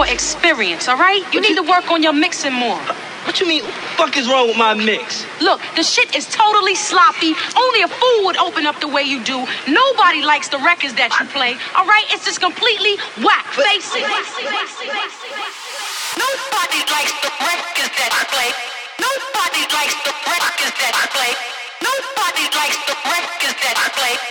experience, all right? You need to work on your mixing more. What you mean? What the fuck is wrong with my mix? Look, the shit is totally sloppy. Only a fool would open up the way you do. Nobody likes the records that you play, all right? It's just completely whack. Face it. Nobody likes the records that you play. Nobody likes the records that you play. Nobody likes the